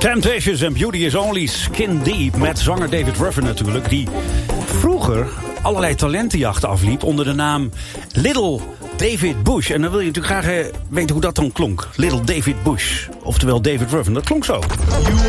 Temptations and Beauty is Only Skin Deep. Met zanger David Ruffin natuurlijk. Die vroeger allerlei talentenjachten afliep onder de naam Little David Bush. En dan wil je natuurlijk graag weten hoe dat dan klonk. Little David Bush. Oftewel David Ruffin. Dat klonk zo.